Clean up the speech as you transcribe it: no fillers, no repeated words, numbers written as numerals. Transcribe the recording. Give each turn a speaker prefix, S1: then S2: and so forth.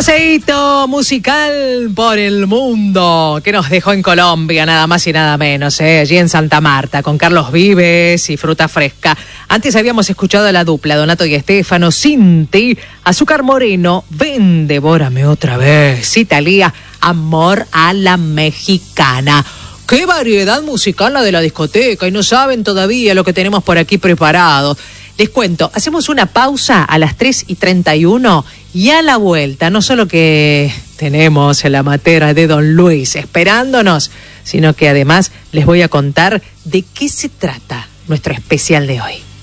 S1: Paseíto musical por el mundo que nos dejó en Colombia, nada más y nada menos, allí en Santa Marta, con Carlos Vives y Fruta Fresca. Antes habíamos escuchado a la dupla, Donato y Estefano, Cinti, Azúcar Moreno, Ven, devórame otra vez, Italia, Amor a la Mexicana. ¡Qué variedad musical la de la discoteca! Y no saben todavía lo que tenemos por aquí preparado. Les cuento, hacemos una pausa a las 3:31 y a la vuelta, no solo que tenemos la matera de Don Luis esperándonos, sino que además les voy a contar de qué se trata nuestro especial de hoy.